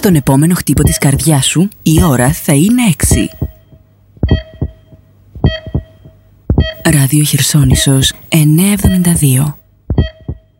στον επόμενο χτύπο της καρδιάς σου η ώρα θα είναι 6. Ράδιο Χερσόνησος 972.